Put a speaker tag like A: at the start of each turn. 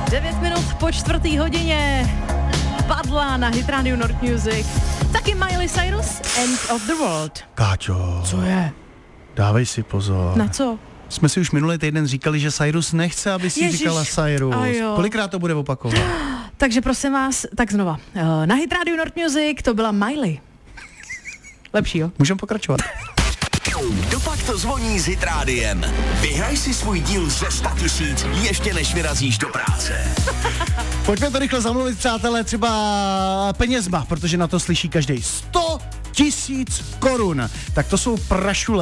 A: 9 minut po 4:00 padla na Hit Radio North Music. Taky Miley Cyrus, End of the World.
B: Káťo.
A: Co je?
B: Dávej si pozor.
A: Na co?
B: Jsme si už minulý týden říkali, že Cyrus nechce, aby si říkala Cyrus. Kolikrát to bude opakovat?
A: Takže prosím vás, tak znova. Na Hit Radio North Music to byla Miley. Lepší, jo?
B: Můžeme pokračovat.
C: Kdopak to zvoní s Hit Rádiem. Vyhraj si svůj díl ze 100 000 ještě než vyrazíš do práce.
B: Pojďme to rychle zamluvit, přátelé, třeba penězma, protože na to slyší každý. 100 000 korun. Tak to jsou prašule.